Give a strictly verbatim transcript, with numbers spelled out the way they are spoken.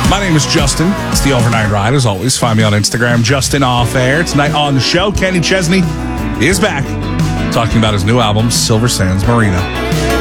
My name is Justin. It's the Overnight Ride. As always, find me on Instagram, Justin Off Air. Tonight on the show, Kenny Chesney is back talking about his new album, Silver Sands Marina.